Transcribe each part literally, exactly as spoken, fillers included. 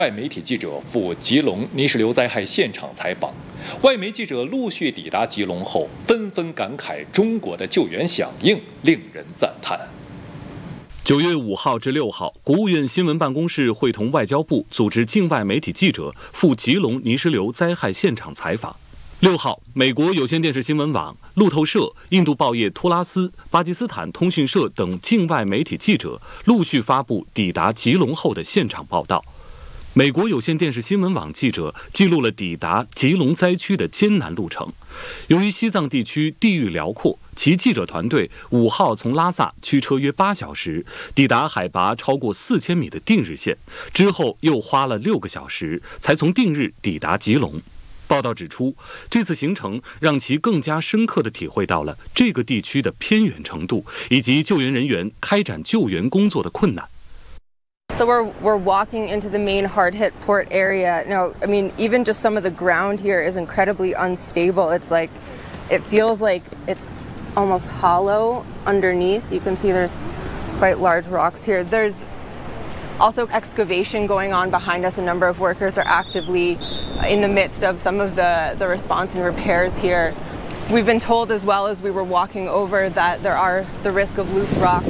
外媒体记者赴吉隆泥石流灾害现场采访，外媒记者陆续抵达吉隆后，纷纷感慨中国的救援响应令人赞叹。 九月五号至六号，国务院新闻办公室会同外交部组织境外媒体记者赴吉隆泥石流灾害现场采访。六号，美国有线电视新闻网、路透社、印度报业托拉斯、巴基斯坦通讯社等境外媒体记者陆续发布抵达吉隆后的现场报道。美国有线电视新闻网记者记录了抵达吉隆灾区的艰难路程。由于西藏地区地域辽阔，其记者团队五号从拉萨驱车约八小时抵达海拔超过四千米的定日县，之后又花了六个小时才从定日抵达吉隆。报道指出，这次行程让其更加深刻地体会到了这个地区的偏远程度以及救援人员开展救援工作的困难。 So we're we're walking into the main hard-hit port area. Now, I mean, even just some of the ground here is incredibly unstable. It's like, it feels like it's almost hollow underneath. You can see there's quite large rocks here. There's also excavation going on behind us. A number of workers are actively in the midst of some of the, the response and repairs here. We've been told as well as we were walking over that there are the risk of loose rocks.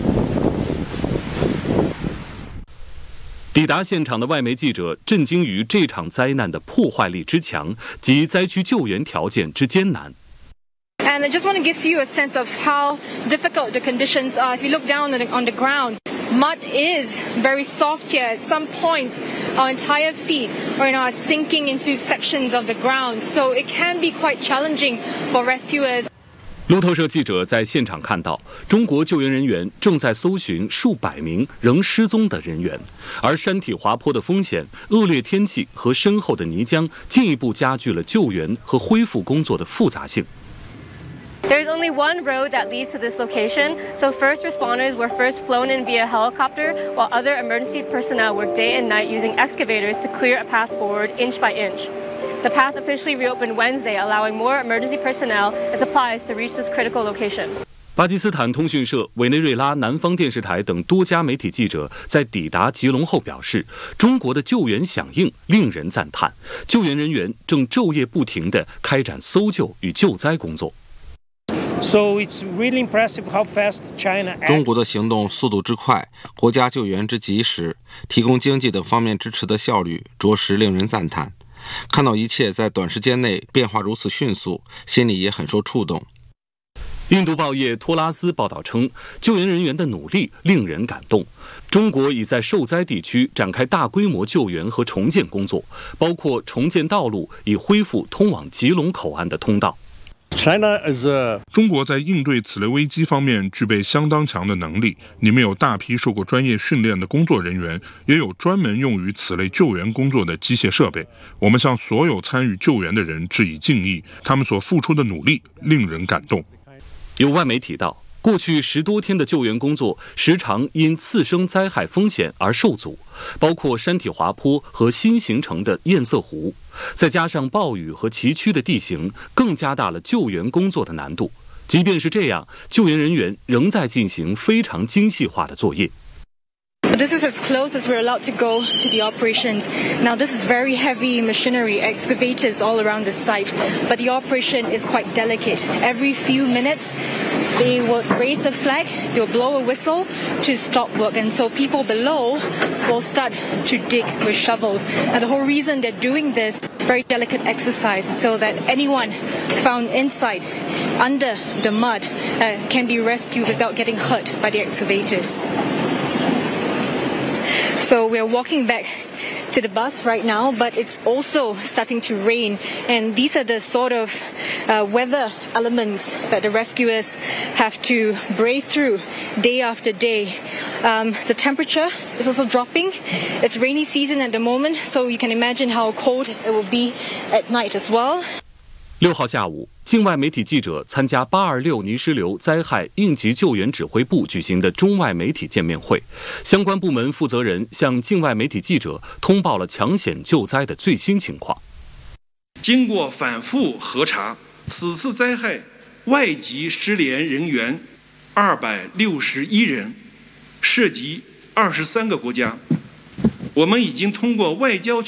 抵达现场的外媒记者震惊于这场灾难的破坏力之强及灾区救援条件之艰难。 And I just want to give you a sense of how difficult the conditions are. If you look down on the, on the ground, mud is very soft here. At some points, our entire feet are, you know, are sinking into sections of the ground. So it can be quite challenging for rescuers. 路透社记者在现场看到，中国救援人员正在搜寻数百名仍失踪的人员，而山体滑坡的风险、恶劣天气和深厚的泥浆进一步加剧了救援和恢复工作的复杂性。 There's only one road that leads to this location, so first responders were first flown in via helicopter, while other emergency personnel worked day and night using excavators to clear a path forward inch by inch. The path officially reopened Wednesday, allowing more emergency personnel and supplies to reach this critical location. 巴基斯坦通讯社、委内瑞拉南方电视台等多家媒体记者在抵达吉隆后表示，中国的救援响应令人赞叹，救援人员正昼夜不停地开展搜救与救灾工作。 So it's really impressive how fast China acts. 中国的行动速度之快，国家救援之及时，提供经济等方面支持的效率，着实令人赞叹。看到一切在短时间内变化如此迅速，心里也很受触动。 印度报业托拉斯报道称，救援人员的努力令人感动。中国已在受灾地区展开大规模救援和重建工作，包括重建道路，以恢复通往吉隆口岸的通道。 China is a... 中国在应对此类危机方面具备相当强的能力。你们有大批受过专业训练的工作人员，也有专门用于此类救援工作的机械设备。我们向所有参与救援的人致以敬意，他们所付出的努力令人感动。 有外媒提到，过去十多天的救援工作时常因次生灾害风险而受阻，包括山体滑坡和新形成的堰塞湖，再加上暴雨和崎岖的地形，更加大了救援工作的难度。即便是这样，救援人员仍在进行非常精细化的作业。 This is as close as we're allowed to go to the operations. Now, this is very heavy machinery, excavators all around the site, but the operation is quite delicate. Every few minutes, they will raise a flag, they will blow a whistle to stop work, and so people below will start to dig with shovels. And the whole reason they're doing this very delicate exercise is so that anyone found inside, under the mud, uh, can be rescued without getting hurt by the excavators. So we're walking back to the bus right now, but it's also starting to rain, and these are the sort of uh, weather elements that the rescuers have to brave through day after day. Um, the temperature is also dropping. It's rainy season at the moment, so you can imagine how cold it will be at night as well. 六号下午，境外媒体记者参加八二六泥石流灾害应急救援指挥部举行的中外媒体见面会，相关部门负责人向境外媒体记者通报了抢险救灾的最新情况。 经过反复核查，此次灾害外籍失联人员二百六十一人，涉及二十三个国家。我们已经通过外交